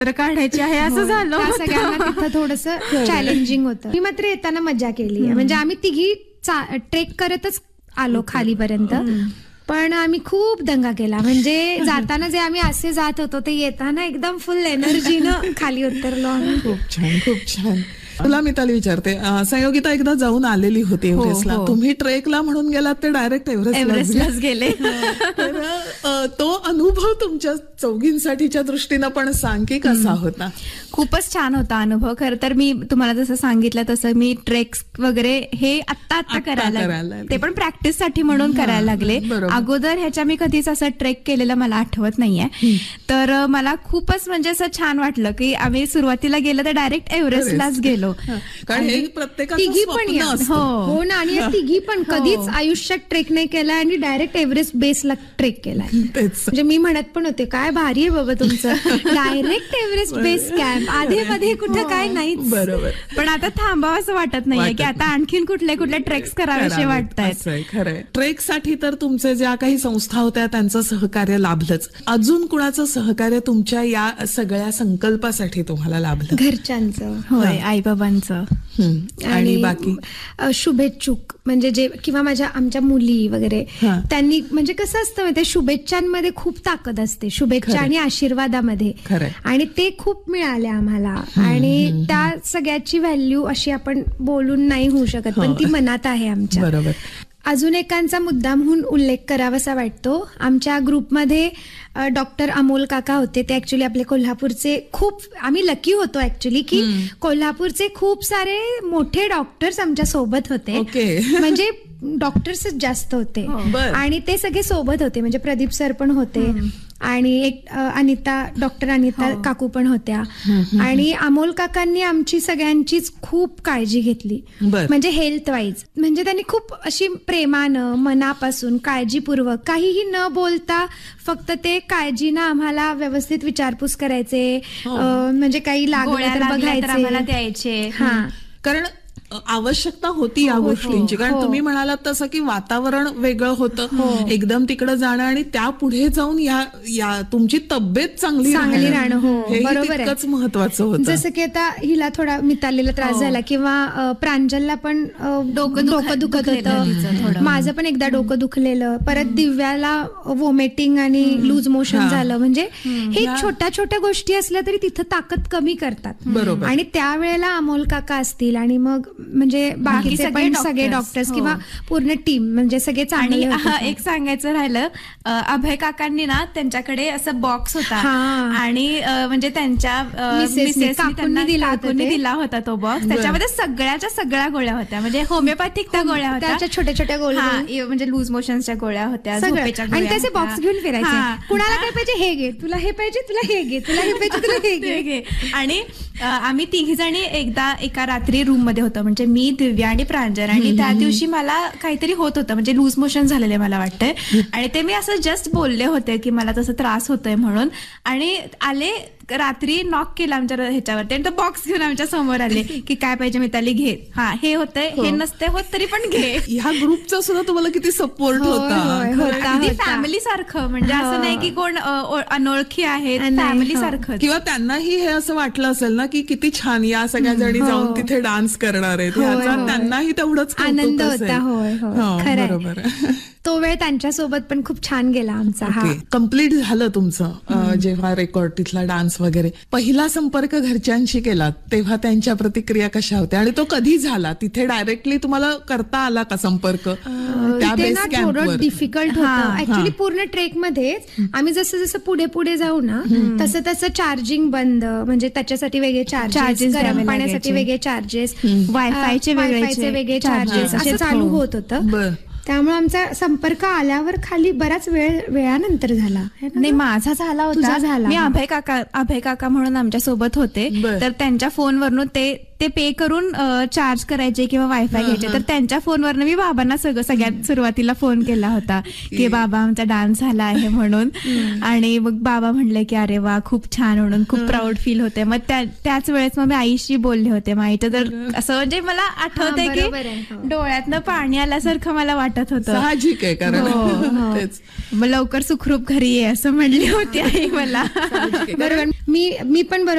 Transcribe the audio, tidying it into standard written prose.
काढायची आहे असं झालं. सगळ्यांना तिथं थोडस चॅलेंजिंग होतं. मी मात्र येताना मजा केली. म्हणजे आम्ही तिघी ट्रेक करतच आलो खालीपर्यंत, पण आम्ही खूप दंगा केला. म्हणजे जाताना जे आम्ही असे जात होतो ते येताना एकदम फुल एनर्जीनं खाली उतरलो आम्ही. खूप छान, खूप छान. तुला मिताली विचारते, संयोगिता एकदा जाऊन आलेली होती एव्हरेस्टला. तुम्ही ट्रेकला म्हणून गेलात ते डायरेक्ट एव्हरेस्टलाच गेले. तो अनुभव तुमच्या चौघींसाठीच्या दृष्टीनं पण सांग की कसा होता? खूपच छान होता अनुभव. खरं तर मी तुम्हाला जसं सांगितलं तसं मी ट्रेक्स वगैरे हे आत्ता करायला, ते पण प्रॅक्टिस साठी म्हणून करायला लागले. अगोदर ह्याच्या मी कधीच असं ट्रेक केलेलं मला आठवत नाहीये. तर मला खूपच म्हणजे असं छान वाटलं की आम्ही सुरुवातीला गेलो तर डायरेक्ट एव्हरेस्टला गेलो. कारण हे प्रत्येकाचं स्वप्न असतं. हो ना. आणि तिघी पण कधीच आयुष्यात ट्रेक नाही केला आणि डायरेक्ट एव्हरेस्ट बेसला ट्रेक केलाय. म्हणजे मी म्हणत पण होते काय भारी आहे बाबा तुमचं, डायरेक्ट एव्हरेस्ट बेस कॅम्प, आधी मध्ये कुठं काय नाही. बरोबर. पण आता थांबावं असं वाटत नाहीये की आता आणखीन कुठले कुठले ट्रेक्स करावेसे वाटतायत. खरंय. ट्रेक साठी तर तुमचे ज्या काही संस्था होत्या त्यांचं सहकार्य लाभलंच. अजून कुणाचं सहकार्य तुमच्या या सगळ्या संकल्पासाठी तुम्हाला लाभलं? घरच्यांचं. होय, आई बाबांचं. आणि बाकी शुभेच्छुक म्हणजे जे किंवा आमच्या मुली वगैरे त्यांनी, म्हणजे कसं असतं माहिती, शुभेच्छांमध्ये खूप ताकद असते, शुभेच्छा आणि आशीर्वादामध्ये. आणि ते खूप मिळाले आम्हाला. आणि त्या सगळ्याची व्हॅल्यू अशी आपण बोलून नाही होऊ शकत, पण ती मनात आहे आमच्या. बरोबर. अजून एकांचा मुद्दामहून उल्लेख करावासा वाटतो. आमच्या ग्रुपमध्ये डॉक्टर अमोल काका होते. ते ऍक्च्युली आपले कोल्हापूरचे, खूप आम्ही लकी होतो ऍक्च्युली की कोल्हापूरचे खूप सारे मोठे डॉक्टर्स आमच्या सोबत होते. म्हणजे डॉक्टर्सच जास्त होते आणि ते सगळे सोबत होते. म्हणजे प्रदीप सर पण होते आणि एक डॉक्टर अनिता काकू पण होत्या. आणि अमोल काकांनी आमची सगळ्यांचीच खूप काळजी घेतली, म्हणजे हेल्थ वाईज. म्हणजे त्यांनी खूप अशी प्रेमानं, मनापासून, काळजीपूर्वक, काहीही न बोलता फक्त ते काळजीनं आम्हाला व्यवस्थित विचारपूस करायचे. म्हणजे काही लागलं तर बघायचे, आम्हाला द्यायचे. कारण आवश्यकता होती या गोष्टींची. कारण तुम्ही म्हणालात तसं की वातावरण वेगळं होतं, एकदम तिकडे जाणं आणि त्या पुढे जाऊन या तुमची तब्येत चांगली राहणं तितकंच महत्वाचं होतं. जसं की आता हिला थोडा मितालीला त्रास झाला किंवा प्रांजलला पण डोकं दुखत होतं, माझं पण एकदा डोकं दुखलेलं, परत दिव्याला वॉमिटिंग आणि लूज मोशन झालं. म्हणजे हे छोट्या छोट्या गोष्टी असल्या तरी तिथं ताकद कमी करतात. बरोबर. आणि त्यावेळेला अमोल काका असतील आणि मग म्हणजे बाकीचे पण सगळे डॉक्टर्स किंवा पूर्ण टीम, म्हणजे सगळे चांगले. एक सांगायचं राहिलं, अभय काकांनी ना त्यांच्याकडे असं बॉक्स होता आणि म्हणजे त्यांच्या मिसेसनी दिला होता तो बॉक्स. त्याच्यामध्ये सगळ्या गोळ्या होत्या, म्हणजे होमिओपॅथिक त्या गोळ्या होत्या, छोट्या छोट्या गोळ्या, म्हणजे लूज मोशनच्या गोळ्या होत्या, आणि त्याचे बॉक्स घेऊन फिरायचे. कुणाला काय पाहिजे हे घे, तुला हे पाहिजे तुला हे घे, तुला हे पाहिजे तुला हे घे. आणि आम्ही तिघी जणी एकदा एका रात्री रूम मध्ये होतो, म्हणजे मी, दिव्या आणि प्रांजल. आणि त्या दिवशी मला काहीतरी होत होतं, म्हणजे लूज मोशन झालेले मला वाटतंय. आणि ते मी असं जस्ट बोलले होते की मला तसं त्रास होतोय म्हणून. आणि आले रात्री, नॉक केला आमच्या ह्याच्यावरती आणि तो बॉक्स घेऊन आमच्या समोर आले की काय पाहिजे मिताली घे, हे होतंय, हे नसते होत तरी पण घे. ह्या ग्रुपचा सुद्धा तुम्हाला किती सपोर्ट होता. फॅमिली सारखं, म्हणजे असं नाही की कोण अनोळखी आहेत, फॅमिली सारखं. किंवा त्यांनाही हे असं वाटलं असेल ना की किती छान या सगळ्या जणी जाऊन तिथे डान्स करणार आहेत, त्यांनाही तेवढंच आनंद होता. बरोबर. तो वेळ त्यांच्यासोबत पण खूप छान गेला आमचा. कम्प्लीट झालं तुमचं जेव्हा रेकॉर्ड, तिथला डान्स वगैरे. पहिला संपर्क घरच्यांशी केला तेव्हा त्यांच्या प्रतिक्रिया कशा होत्या आणि तो कधी झाला? तिथे डायरेक्टली तुम्हाला करता आला का संपर्क? थोडं डिफिकल्ट होतं ऍक्च्युली. पूर्ण ट्रेक मध्ये आम्ही जसं जसं पुढे पुढे जाऊ ना तसं तसं चार्जिंग बंद, म्हणजे त्याच्यासाठी वेगळे चार्जेस, गरम पाण्यासाठी वेगळे चार्जेस, वायफायचे वेगळे चार्जेस असं चालू होत होतं. त्यामुळे आमचा संपर्क आल्यावर खाली बराच वेळानंतर झाला. नाही, माझा झाला होता. मी अभय काका म्हणून आमच्या सोबत होते, तर त्यांच्या फोनवरून ते ते पे करून चार्ज करायचे किंवा वायफाय घ्यायचे. तर त्यांच्या फोनवरनं मी बाबांना सगळ्यात सुरुवातीला फोन केला होता की बाबा आमचा डान्स झाला आहे म्हणून. आणि मग बाबा म्हणले की अरे वा खूप छान म्हणून, खूप प्राऊड फील होते. मग त्याच वेळेस मग मी आईशी बोलले होते. मग आईचं तर असं म्हणजे मला आठवतंय बरोबर आहे, की डोळ्यातनं पाणी आल्यासारखं मला वाटत होतं. साहजिक आहे कारण तेच मग लवकर सुखरूप घरी ये असं म्हणली होती आई मला. बरोबर. मी पण